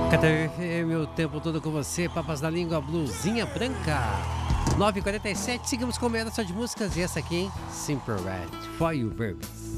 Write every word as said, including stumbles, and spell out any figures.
Catarina F M, o tempo todo com você, Papas da Língua, Blusinha Branca. nove e quarenta e sete, seguimos com meia só de músicas e essa aqui, hein? Simple Red, For You Babies.